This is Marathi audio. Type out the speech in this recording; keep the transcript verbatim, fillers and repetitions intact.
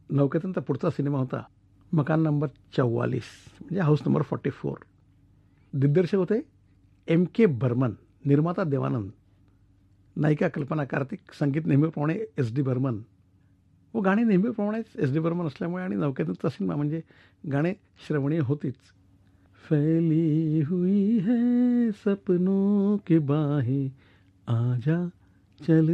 नौकेतनचा पुढचा सिनेमा होता मकान नंबर चव्वालीस, म्हणजे हाऊस नंबर फॉर्टी फोर. दिग्दर्शक होते एम के बर्मन, निर्माता देवानंद, नायिका कल्पना कार्तिक, संगीत नेहमीप्रमाणे एस डी बर्मन व गाणी नेहमीप्रमाणेच एस डी बर्मन असल्यामुळे आणि नौकेतनचा सिनेमा म्हणजे गाणे श्रवणीय होतीच. फैली हुई है सपनों की बाहें आजा चल